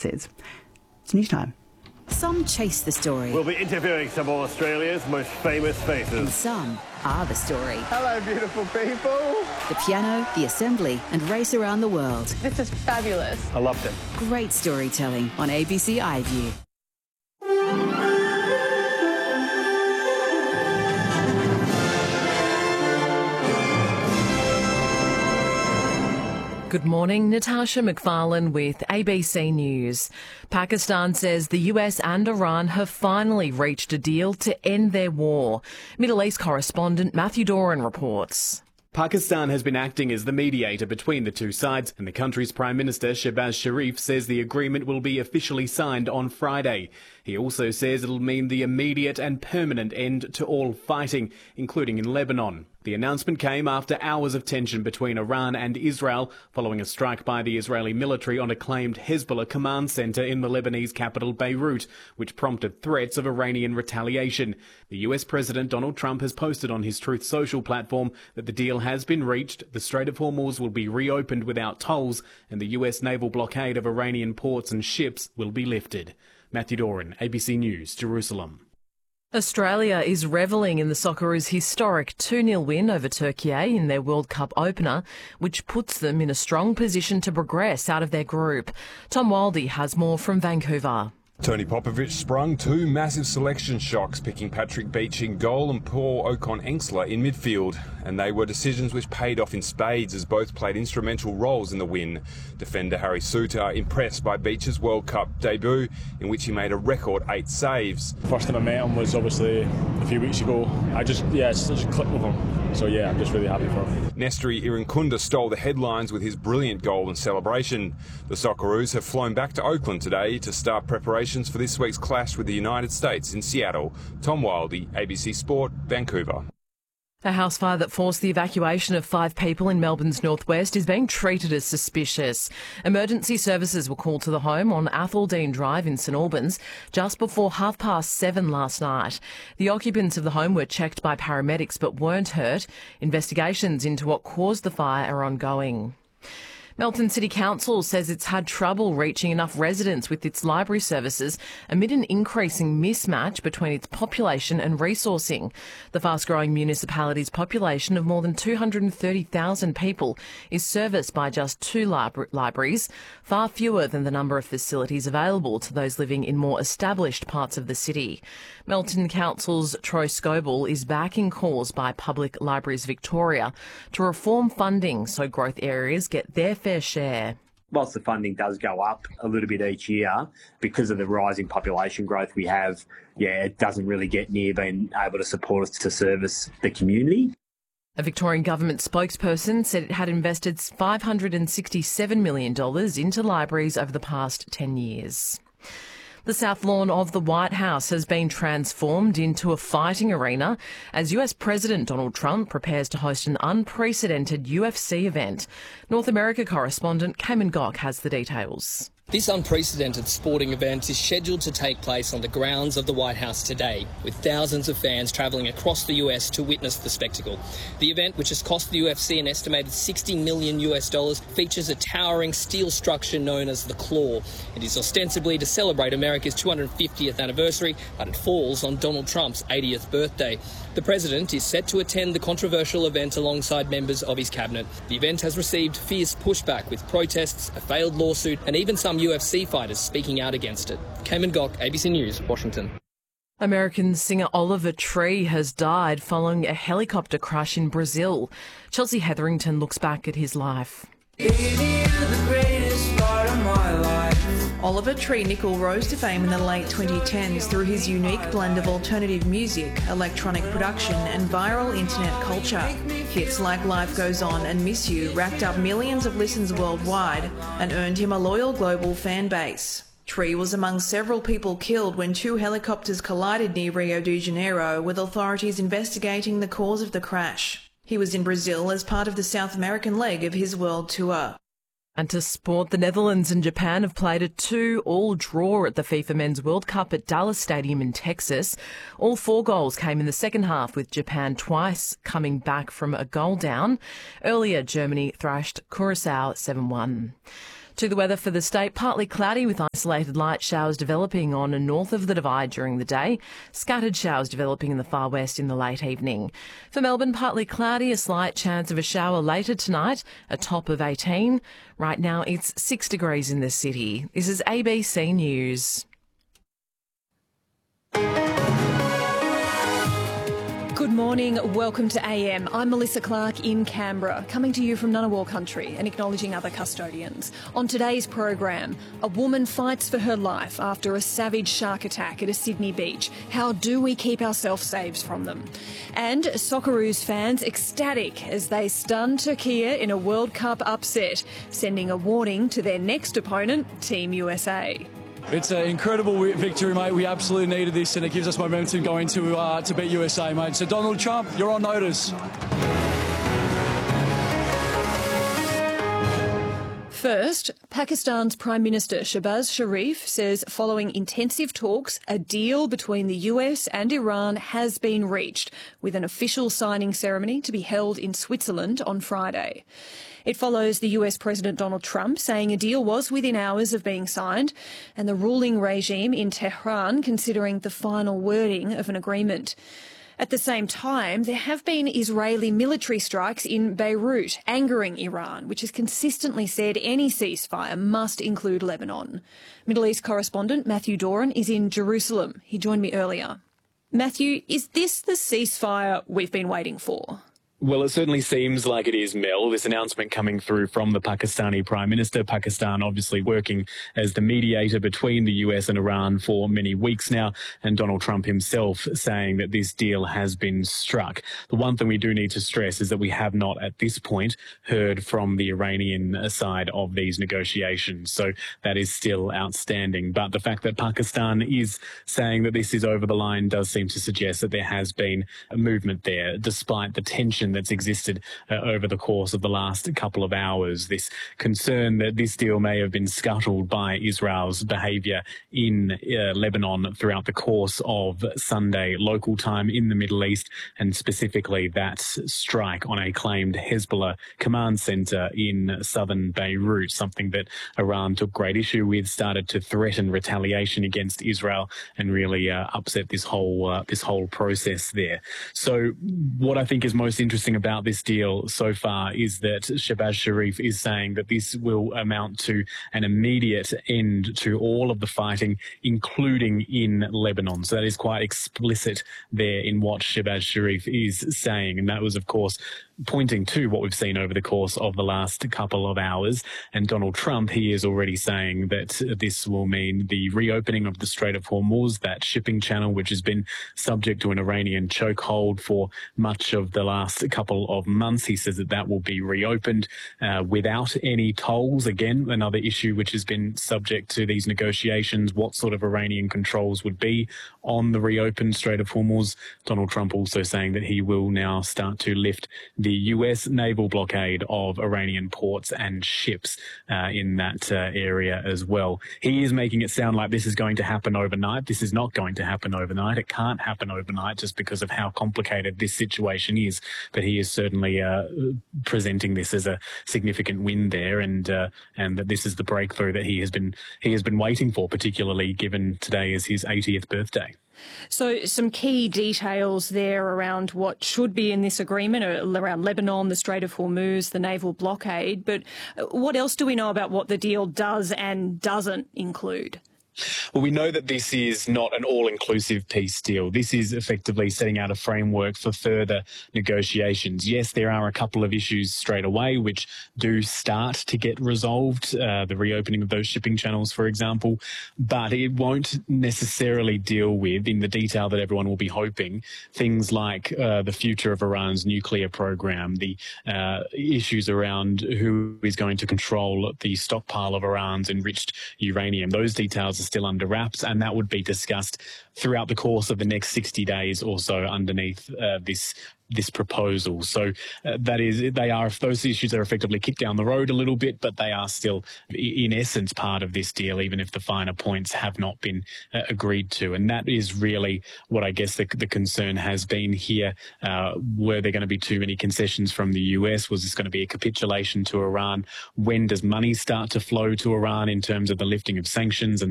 says. It's news time. Some chase the story. We'll be interviewing some of Australia's most famous faces. And some are the story. Hello, beautiful people. The piano, the assembly, and race around the world. This is fabulous. I loved it. Great storytelling on ABC iView. Good morning, Natasha McFarlane with ABC News. Pakistan says the US and Iran have finally reached a deal to end their war. Middle East correspondent Matthew Doran reports. Pakistan has been acting as the mediator between the two sides, and the country's Prime Minister Shehbaz Sharif says the agreement will be officially signed on Friday. He also says it'll mean the immediate and permanent end to all fighting, including in Lebanon. The announcement came after hours of tension between Iran and Israel following a strike by the Israeli military on a claimed Hezbollah command centre in the Lebanese capital Beirut, which prompted threats of Iranian retaliation. The US President Donald Trump has posted on his Truth Social platform that the deal has been reached, the Strait of Hormuz will be reopened without tolls, and the US naval blockade of Iranian ports and ships will be lifted. Matthew Doran, ABC News, Jerusalem. Australia is revelling in the Socceroos' historic 2-0 win over Turkey in their World Cup opener, which puts them in a strong position to progress out of their group. Tom Wildey has more from Vancouver. Tony Popovic sprung two massive selection shocks, picking Patrick Beach in goal and Paul Ocon-Engsler in midfield. And they were decisions which paid off in spades as both played instrumental roles in the win. Defender Harry Souttar impressed by Beach's World Cup debut, in which he made a record 8 saves. First time I met him was obviously a few weeks ago. It's such a click with him. So yeah, I'm just really happy for him. Nestori Irankunda stole the headlines with his brilliant goal and celebration. The Socceroos have flown back to Oakland today to start preparations for this week's clash with the United States in Seattle. Tom Wildey, ABC Sport, Vancouver. A house fire that forced the evacuation of 5 people in Melbourne's northwest is being treated as suspicious. Emergency services were called to the home on Atheldean Drive in St Albans just before 7:30 last night. The occupants of the home were checked by paramedics but weren't hurt. Investigations into what caused the fire are ongoing. Melton City Council says it's had trouble reaching enough residents with its library services amid an increasing mismatch between its population and resourcing. The fast-growing municipality's population of more than 230,000 people is serviced by just 2 libraries, far fewer than the number of facilities available to those living in more established parts of the city. Melton Council's Troy Scoble is backing calls by Public Libraries Victoria to reform funding so growth areas get their fair share. Whilst the funding does go up a little bit each year, because of the rising population growth we have, it doesn't really get near being able to support us to service the community. A Victorian government spokesperson said it had invested $567 million into libraries over the past 10 years. The South Lawn of the White House has been transformed into a fighting arena as US President Donald Trump prepares to host an unprecedented UFC event. North America correspondent Cayman Gok has the details. This unprecedented sporting event is scheduled to take place on the grounds of the White House today, with thousands of fans travelling across the US to witness the spectacle. The event, which has cost the UFC an estimated $60 million, features a towering steel structure known as the Claw. It is ostensibly to celebrate America's 250th anniversary, but it falls on Donald Trump's 80th birthday. The president is set to attend the controversial event alongside members of his cabinet. The event has received fierce pushback with protests, a failed lawsuit, and even some UFC fighters speaking out against it. Cayman Gok, ABC News, Washington. American singer Oliver Tree has died following a helicopter crash in Brazil. Chelsea Hetherington looks back at his life. Oliver Tree Nickel rose to fame in the late 2010s through his unique blend of alternative music, electronic production and viral internet culture. Hits like Life Goes On and Miss You racked up millions of listens worldwide and earned him a loyal global fan base. Tree was among several people killed when 2 helicopters collided near Rio de Janeiro, with authorities investigating the cause of the crash. He was in Brazil as part of the South American leg of his world tour. And to sport, the Netherlands and Japan have played a 2-2 draw at the FIFA Men's World Cup at Dallas Stadium in Texas. All 4 goals came in the second half, with Japan twice coming back from a goal down. Earlier, Germany thrashed Curaçao 7-1. To the weather for the state, partly cloudy with isolated light showers developing on and north of the Divide during the day. Scattered showers developing in the far west in the late evening. For Melbourne, partly cloudy, a slight chance of a shower later tonight, a top of 18. Right now it's 6 degrees in the city. This is ABC News. Good morning, welcome to AM. I'm Melissa Clark in Canberra, coming to you from Ngunnawal country and acknowledging other custodians. On today's program, a woman fights for her life after a savage shark attack at a Sydney beach. How do we keep ourselves safe from them? And Socceroos fans ecstatic as they stun Turkey in a World Cup upset, sending a warning to their next opponent, Team USA. It's an incredible victory, mate. We absolutely needed this, and it gives us momentum going to beat USA, mate. So Donald Trump, you're on notice. First, Pakistan's Prime Minister Shehbaz Sharif says following intensive talks, a deal between the US and Iran has been reached, with an official signing ceremony to be held in Switzerland on Friday. It follows the US President Donald Trump saying a deal was within hours of being signed, and the ruling regime in Tehran considering the final wording of an agreement. At the same time, there have been Israeli military strikes in Beirut, angering Iran, which has consistently said any ceasefire must include Lebanon. Middle East correspondent Matthew Doran is in Jerusalem. He joined me earlier. Matthew, is this the ceasefire we've been waiting for? Well, it certainly seems like it is, Mel. This announcement coming through from the Pakistani Prime Minister. Pakistan obviously working as the mediator between the US and Iran for many weeks now, and Donald Trump himself saying that this deal has been struck. The one thing we do need to stress is that we have not at this point heard from the Iranian side of these negotiations. So that is still outstanding. But the fact that Pakistan is saying that this is over the line does seem to suggest that there has been a movement there, despite the tension that's existed over the course of the last couple of hours. This concern that this deal may have been scuttled by Israel's behaviour in Lebanon throughout the course of Sunday local time in the Middle East, and specifically that strike on a claimed Hezbollah command centre in southern Beirut, something that Iran took great issue with, started to threaten retaliation against Israel, and really upset this whole process there. So what I think is most interesting about this deal so far is that Shehbaz Sharif is saying that this will amount to an immediate end to all of the fighting, including in Lebanon. So that is quite explicit there in what Shehbaz Sharif is saying. And that was, of course, pointing to what we've seen over the course of the last couple of hours. And Donald Trump, he is already saying that this will mean the reopening of the Strait of Hormuz, that shipping channel, which has been subject to an Iranian chokehold for much of the last couple of months. He says that that will be reopened without any tolls. Again, another issue which has been subject to these negotiations, what sort of Iranian controls would be on the reopened Strait of Hormuz. Donald Trump also saying that he will now start to lift the US naval blockade of Iranian ports and ships in that area as well. He is making it sound like this is going to happen overnight. This is not going to happen overnight. It can't happen overnight just because of how complicated this situation is. But he is certainly presenting this as a significant win there, and that this is the breakthrough that he has been waiting for, particularly given today is his 80th birthday. So some key details there around what should be in this agreement, around Lebanon, the Strait of Hormuz, the naval blockade. But what else do we know about what the deal does and doesn't include? Well, we know that this is not an all-inclusive peace deal. This is effectively setting out a framework for further negotiations. Yes, there are a couple of issues straight away which do start to get resolved, the reopening of those shipping channels, for example, but it won't necessarily deal with, in the detail that everyone will be hoping, things like the future of Iran's nuclear program, the issues around who is going to control the stockpile of Iran's enriched uranium. Those details are still under under wraps, and that would be discussed throughout the course of the next 60 days or so underneath this proposal. So those issues are effectively kicked down the road a little bit, but they are still in essence part of this deal, even if the finer points have not been agreed to. And that is really what I guess the concern has been here. Were there going to be too many concessions from the US? Was this going to be a capitulation to Iran? When does money start to flow to Iran in terms of the lifting of sanctions? And